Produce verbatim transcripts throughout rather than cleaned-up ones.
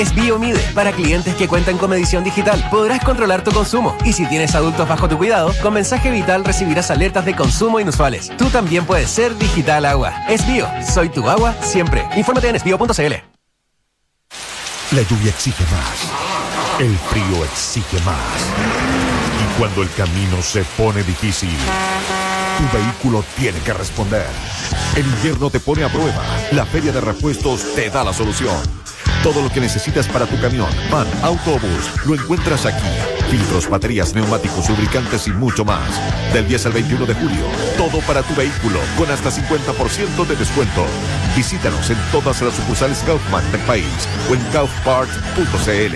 Es Biomide, para clientes que cuentan con medición digital. Podrás controlar tu consumo. Y si tienes adultos bajo tu cuidado, con mensaje vital recibirás alertas de consumo inusuales. Tú también puedes ser Digital Agua. Es Bio, soy tu agua siempre. Infórmate en esbio punto cl. La lluvia exige más. El frío exige más. Y cuando el camino se pone difícil, tu vehículo tiene que responder. El invierno te pone a prueba. La Feria de Repuestos te da la solución. Todo lo que necesitas para tu camión, van, autobús, lo encuentras aquí. Filtros, baterías, neumáticos, lubricantes y mucho más. Del diez al veintiuno de julio, todo para tu vehículo, con hasta cincuenta por ciento de descuento. Visítanos en todas las sucursales Kaufman del país o en kaufparts punto cl.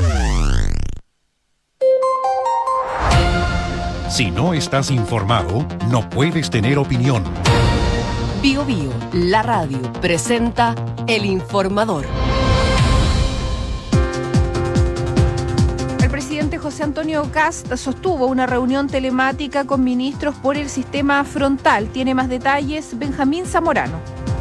Si no estás informado, no puedes tener opinión. Bio Bio, la radio, presenta El Informador. El presidente José Antonio Kast sostuvo una reunión telemática con ministros por el sistema frontal. Tiene más detalles Benjamín Zamorano.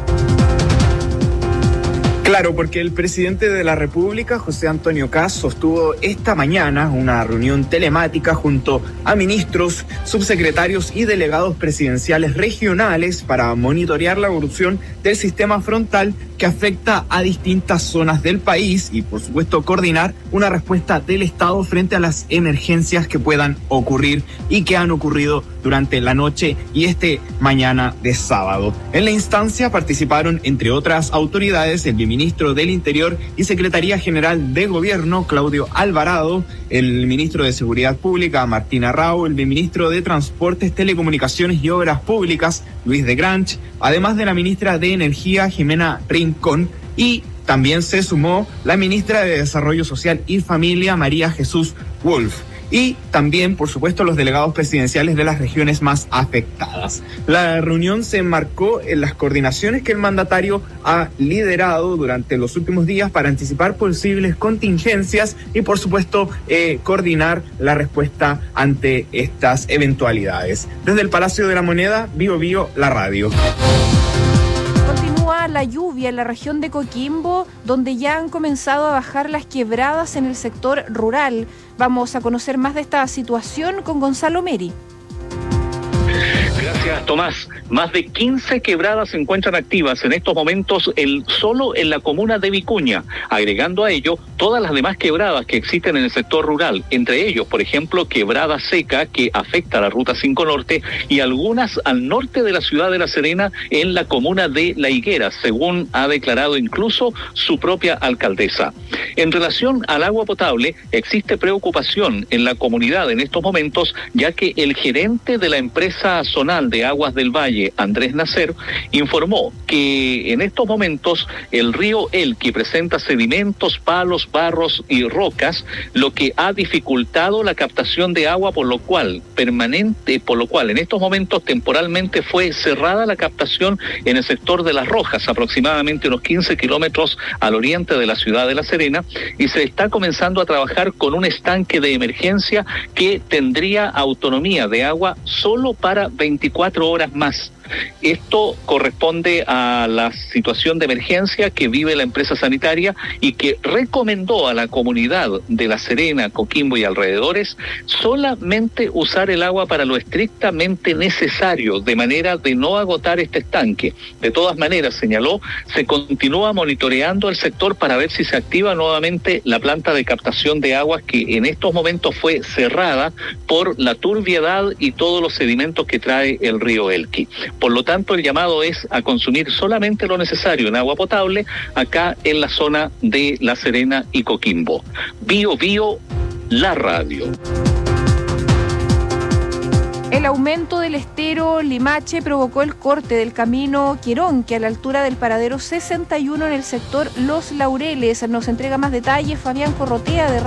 Claro, porque el presidente de la República, José Antonio Kast, sostuvo esta mañana una reunión telemática junto a ministros, subsecretarios y delegados presidenciales regionales para monitorear la evolución del sistema frontal que afecta a distintas zonas del país y, por supuesto, coordinar una respuesta del Estado frente a las emergencias que puedan ocurrir y que han ocurrido durante la noche y este mañana de sábado. En la instancia participaron, entre otras autoridades, el ministro del Interior y Secretaría General de Gobierno, Claudio Alvarado, el ministro de Seguridad Pública, Martín Arrau, el ministro de Transportes, Telecomunicaciones y Obras Públicas, Luis de Granch, además de la ministra de Energía, Jimena Rincón, y también se sumó la ministra de Desarrollo Social y Familia, María Jesús Wolf. Y también, por supuesto, los delegados presidenciales de las regiones más afectadas. La reunión se enmarcó en las coordinaciones que el mandatario ha liderado durante los últimos días para anticipar posibles contingencias y, por supuesto, eh, coordinar la respuesta ante estas eventualidades. Desde el Palacio de la Moneda, Bio Bio, la radio. Continúa la lluvia en la región de Coquimbo, donde ya han comenzado a bajar las quebradas en el sector rural. Vamos a conocer más de esta situación con Gonzalo Meri. Gracias, Tomás. Más de quince quebradas se encuentran activas en estos momentos el, solo en la comuna de Vicuña, agregando a ello todas las demás quebradas que existen en el sector rural, entre ellos, por ejemplo, Quebrada Seca, que afecta a la Ruta cinco Norte, y algunas al norte de la ciudad de La Serena, en la comuna de La Higuera, según ha declarado incluso su propia alcaldesa. En relación al agua potable, existe preocupación en la comunidad en estos momentos, ya que el gerente de la empresa zonal de Aguas del Valle, Andrés Nacer, informó que en estos momentos el río Elqui presenta sedimentos, palos, barros y rocas, lo que ha dificultado la captación de agua, por lo cual permanente, por lo cual en estos momentos temporalmente fue cerrada la captación en el sector de Las Rojas, aproximadamente unos quince kilómetros al oriente de la ciudad de La Serena, y se está comenzando a trabajar con un estanque de emergencia que tendría autonomía de agua solo para veinticuatro horas más. Esto corresponde a la situación de emergencia que vive la empresa sanitaria y que recomendó a la comunidad de La Serena, Coquimbo y alrededores solamente usar el agua para lo estrictamente necesario, de manera de no agotar este estanque. De todas maneras, señaló, se continúa monitoreando el sector para ver si se activa nuevamente la planta de captación de aguas que en estos momentos fue cerrada por la turbiedad y todos los sedimentos que trae el río Elqui. Por lo tanto, el llamado es a consumir solamente lo necesario en agua potable acá en la zona de La Serena y Coquimbo. Bio Bio, la radio. El aumento del estero Limache provocó el corte del camino Queronque a la altura del paradero sesenta y uno en el sector Los Laureles. Nos entrega más detalles Fabián Corrotea de